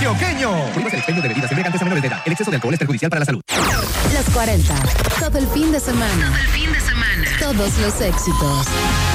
antioqueño. Prohíbas el expendio de bebidas embriagantes a menores de edad. El exceso de alcohol es perjudicial para la salud. Los 40. Todo el fin de semana. Todos los éxitos.